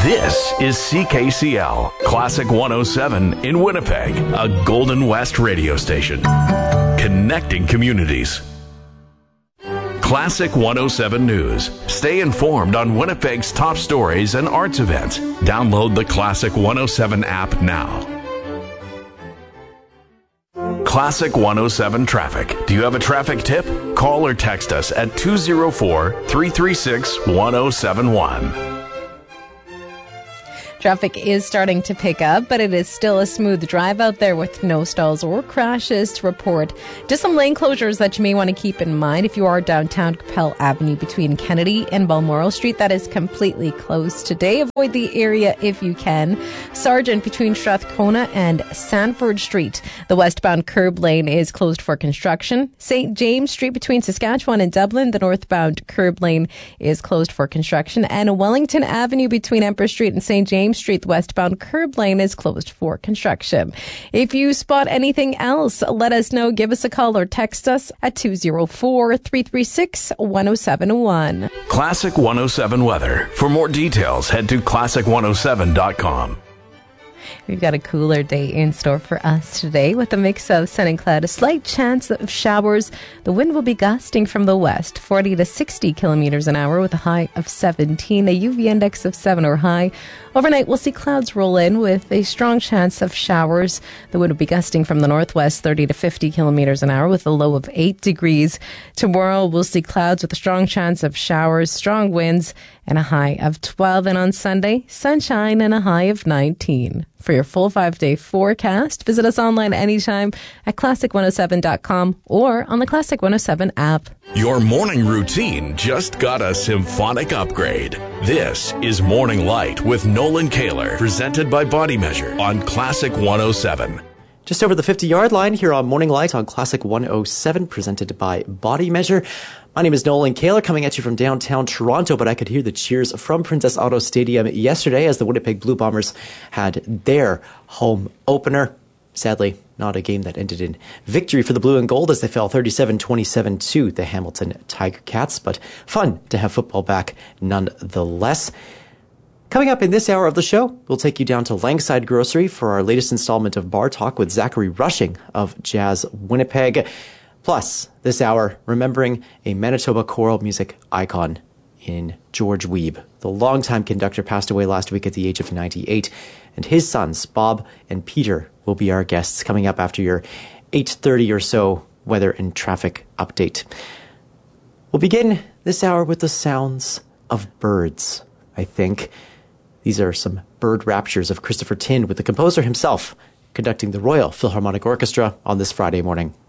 This is CKCL, Classic 107 in Winnipeg, a Golden West radio station. Connecting communities. Classic 107 News. Stay informed on Winnipeg's top stories and arts events. Download the Classic 107 app now. Classic 107 Traffic. Do you have a traffic tip? Call or text us at 204-336-1071. Traffic is starting to pick up, but it is still a smooth drive out there with no stalls or crashes to report. Just some lane closures that you may want to keep in mind if you are downtown. Capel Avenue between Kennedy and Balmoral Street, that is completely closed today. Avoid the area if you can. Sargent between Strathcona and Sanford Street. The westbound curb lane is closed for construction. St. James Street between Saskatchewan and Dublin, the northbound curb lane is closed for construction. And Wellington Avenue between Empress Street and St. James Street, the westbound curb lane is closed for construction. If you spot anything else, let us know. Give us a call or text us at 204-336-1071. Classic 107 weather. For more details, head to classic107.com. We've got a cooler day in store for us today with a mix of sun and cloud, a slight chance of showers. The wind will be gusting from the west, 40 to 60 kilometers an hour with a high of 17, a UV index of 7 or high. Overnight, we'll see clouds roll in with a strong chance of showers. The wind will be gusting from the northwest, 30 to 50 kilometers an hour with a low of 8 degrees. Tomorrow, we'll see clouds with a strong chance of showers, strong winds, and a high of 12. And on Sunday, sunshine and a high of 19. For your full 5-day forecast, visit us online anytime at classic107.com or on the Classic 107 app. Your morning routine just got a symphonic upgrade. This is Morning Light with Nolan Kaler, presented by Body Measure on Classic 107. Just over the 50-yard line here on Morning Light on Classic 107, presented by Body Measure. My name is Nolan Kaler, coming at you from downtown Toronto, but I could hear the cheers from Princess Auto Stadium yesterday as the Winnipeg Blue Bombers had their home opener. Sadly, not a game that ended in victory for the Blue and Gold as they fell 37-27 to the Hamilton Tiger Cats, but fun to have football back nonetheless. Coming up in this hour of the show, we'll take you down to Langside Grocery for our latest installment of Bar Talk with Zachary Rushing of Jazz Winnipeg. Plus, this hour, remembering a Manitoba choral music icon in George Wiebe. The longtime conductor passed away last week at the age of 98, and his sons, Bob and Peter, will be our guests coming up after your 8:30 or so weather and traffic update. We'll begin this hour with the sounds of birds, I think. These are some bird raptures of Christopher Tin with the composer himself conducting the Royal Philharmonic Orchestra on this Friday morning.